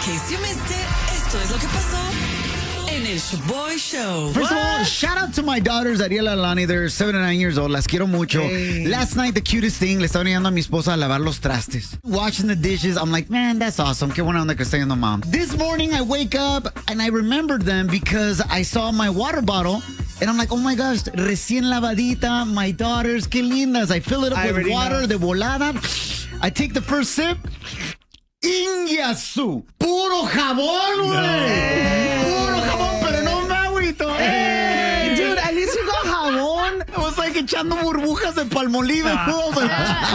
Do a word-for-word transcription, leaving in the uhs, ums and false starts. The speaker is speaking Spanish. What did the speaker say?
case you missed it, esto es lo que pasó en el Shaboy Show. First of all, shout out to my daughters, Ariela and Alani. They're seven and nine years old. Las quiero mucho. Hey. Last night, the cutest thing, le estaba ayudando a mi esposa a lavar los trastes. Washing the dishes. I'm like, man, that's awesome. Qué buena onda que está yendo, mom. This morning, I wake up and I remembered them because I saw my water bottle. And I'm like, oh my gosh, recién lavadita, my daughters, qué lindas. I fill it up I with already water know. de volada. I take the first sip. Ingiasu. Puro jabón, güey. Puro jabón, pero no me agüito. Hey, dude, at least you got jabón. It was like echando burbujas de Palmolive.